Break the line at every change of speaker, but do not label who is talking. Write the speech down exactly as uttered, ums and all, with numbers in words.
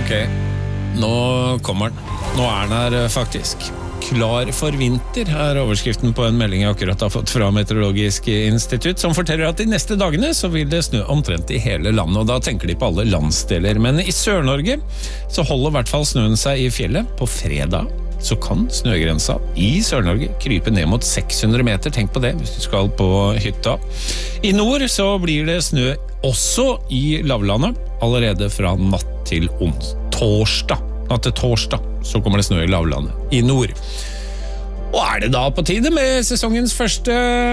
Ok, nå kommer den. Nå er den her faktisk. Klar for vinter er overskriften på en melding jeg akkurat har fått fra Meteorologisk institutt, som forteller at de neste dagene så vil det snø omtrent i hele landet, og da tenker de på alle landsdeler. Men i Sør-Norge så holder i hvert fall snøen seg i fjellet. På fredag så kan snøgrensa i Sør-Norge krype ned mot seks hundre meter. Tenk på det hvis du skal på hytta. I nord så blir det snø også i lavlandet, allerede fra natt til ons torsdag. Natt til torsdag så kommer det snø i lavlandet i nord. Og er det da på tide med sesongens første